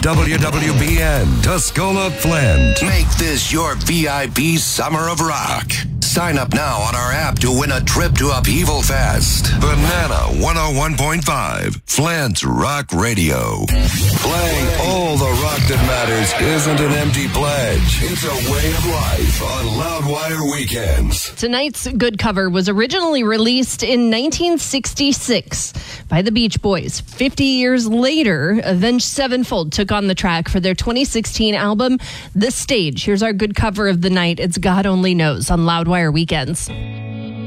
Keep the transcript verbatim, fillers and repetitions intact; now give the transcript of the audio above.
W W B N, Tuscola, Flint. Make this your V I P Summer of Rock. Sign up now on our app to win a trip to Upheaval Fest. Banana one oh one point five, Flint's Rock Radio. Playing all the rock that matters isn't an empty pledge. It's a way of life on Loudwire Weekends. Tonight's good cover was originally released in nineteen sixty-six by the Beach Boys. Fifty years later, Avenged Sevenfold took on the track for their twenty sixteen album, The Stage. Here's our good cover of the night. It's God Only Knows on Loudwire Weekends.